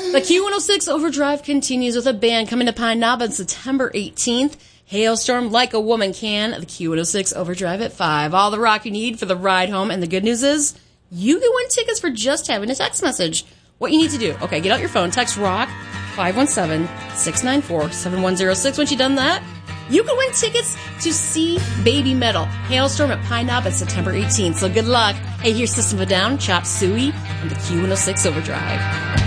The Q106 Overdrive continues with a band coming to Pine Knob on September 18th. Hailstorm Like a Woman Can, the Q106 Overdrive at 5. All the rock you need for the ride home, and the good news is you can win tickets for just having a text message. What you need to do, okay, get out your phone, text ROCK 517-694-7106. Once you've done that, you can win tickets to see Baby Metal, Hailstorm at Pine Knob on September 18th. So good luck. Hey, here's System of a Down, Chop Suey on the Q106 Overdrive.